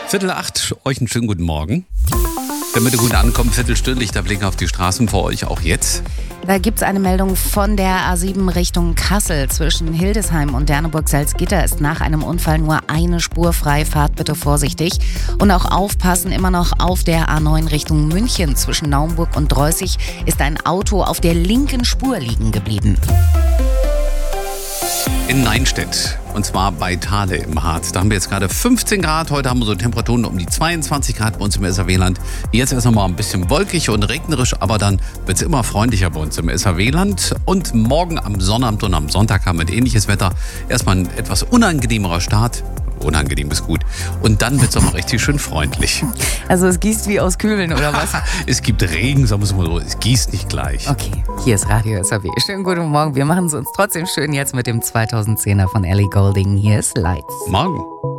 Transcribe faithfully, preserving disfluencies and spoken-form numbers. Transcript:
Viertel acht, euch einen schönen guten Morgen. Damit ihr gut ankommt, viertelstündlich, da blicken auf die Straßen vor euch auch jetzt. Da gibt es eine Meldung von der A sieben Richtung Kassel. Zwischen Hildesheim und Derneburg-Salzgitter ist nach einem Unfall nur eine Spur frei. Fahrt bitte vorsichtig. Und auch aufpassen, immer noch auf der A neun Richtung München. Zwischen Naumburg und Dreußig ist ein Auto auf der linken Spur liegen geblieben. In Neinstedt, und zwar bei Thale im Harz. Da haben wir jetzt gerade fünfzehn Grad. Heute haben wir so Temperaturen um die zweiundzwanzig Grad bei uns im S R W-Land. Jetzt erst noch mal ein bisschen wolkig und regnerisch, aber dann wird es immer freundlicher bei uns im S R W-Land. Und morgen am Sonnabend und am Sonntag haben wir ähnliches Wetter. Erstmal ein etwas unangenehmerer Start. Unangenehm ist gut. Und dann wird es auch mal richtig schön freundlich. Also es gießt wie aus Kübeln, oder was? Es gibt Regen, sagen wir es mal so. Es gießt nicht gleich. Okay, hier ist Radio S R W. Schönen guten Morgen. Wir machen es uns trotzdem schön jetzt mit dem zweitausendzehner von Ellie Goulding. Hier ist Lights. Morgen.